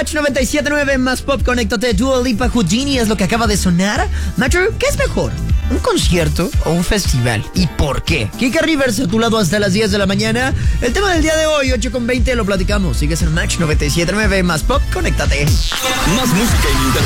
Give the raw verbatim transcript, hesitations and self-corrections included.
Match noventa y siete punto nueve más Pop, conéctate. Dua Lipa, Houdini es lo que acaba de sonar. Matthew, ¿qué es mejor? ¿Un concierto o un festival? ¿Y por qué? Kika Rivers a tu lado hasta las diez de la mañana. El tema del día de hoy, ocho con veinte, lo platicamos. Sigues en Match noventa y siete punto nueve más Pop, conéctate. Más música y